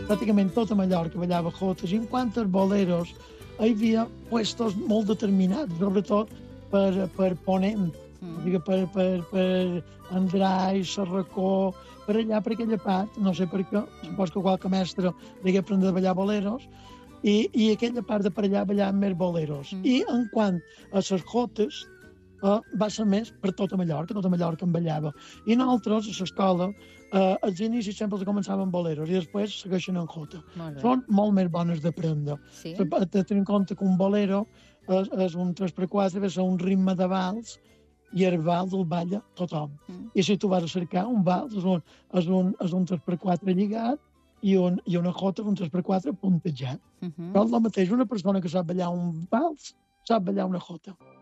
pràcticament tota Mallorca ballava jotes, i en quant als boleros, hi havia puestos molt determinats, sobretot per Ponent, per Andrai, Serracó, per allà, per aquella part, no sé per què, supos que qualque mestre degué aprendre a ballar boleros, i aquella part de per allà ballaven més boleros. I en quant a les jotes, va ser més per tota Mallorca en ballava. I nosaltres, a l'escola, als inicis sempre començaven boleros i després segueixen en jota. Són molt més bones d'aprendre. Sí? Tenint en compte que un bolero és un 3x4, ve a ser un ritme de vals, i el vals el balla tothom. I si tu vas a cercar, un vals és un 3x4 lligat i una jota és un 3x4 puntejat. Però és el mateix, una persona que sap ballar un vals, sap ballar una jota.